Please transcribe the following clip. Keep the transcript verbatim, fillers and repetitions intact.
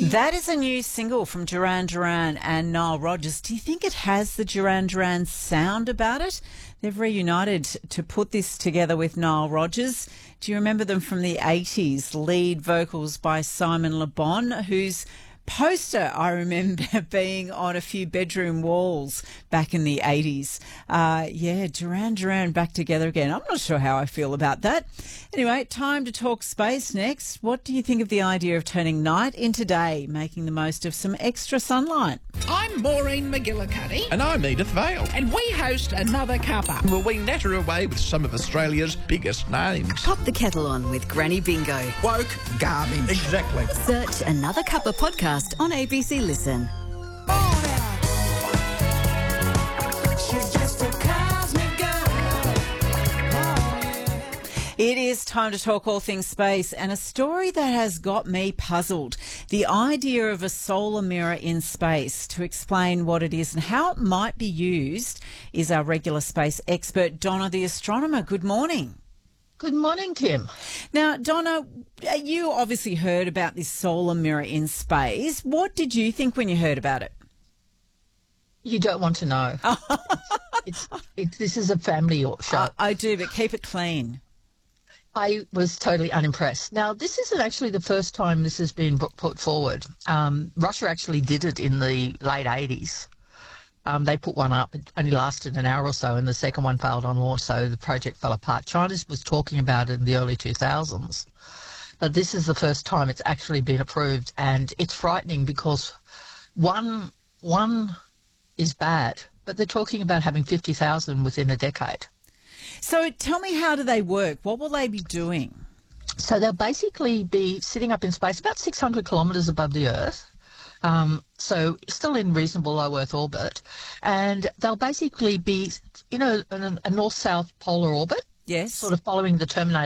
That is a new single from Duran Duran and Nile Rodgers. Do you think it has the Duran Duran sound about it? They've reunited to put this together with Nile Rodgers. Do you remember them from the eighties? Lead vocals by Simon Le Bon, whose poster I remember being on a few bedroom walls back in the eighties. Uh, yeah, Duran Duran back together again. I'm not sure how I feel about that. Anyway, time to talk space next. What do you think of the idea of turning night into day, making the most of some extra sunlight? I'm Maureen McGillicuddy. And I'm Edith Vale. And we host Another Cuppa. Well, we natter away with some of Australia's biggest names. Pop the kettle on with Granny Bingo. Woke garbage. Exactly. Search Another Cuppa podcast on A B C Listen. It is time to talk all things space, and a story that has got me puzzled. The idea of a solar mirror in space. To explain what it is and how it might be used is our regular space expert, Donna the astronomer. Good morning. Good morning, Kim. Now, Donna, you obviously heard about this solar mirror in space. What did you think when you heard about it? You don't want to know. it's, it's, this is a family show. I, I do, but keep it clean. I was totally unimpressed. Now, this isn't actually the first time this has been put forward. Um, Russia actually did it in the late eighties. Um, they put one up. It only lasted an hour or so, and the second one failed on launch, so the project fell apart. China was talking about it in the early two thousands. But this is the first time it's actually been approved, and it's frightening because one one is bad, but they're talking about having fifty thousand within a decade. So tell me, how do they work? What will they be doing? So they'll basically be sitting up in space about six hundred kilometres above the Earth, um, so still in reasonable low Earth orbit, and they'll basically be, you know, in a, a north-south polar orbit, Yes. sort of following the Terminator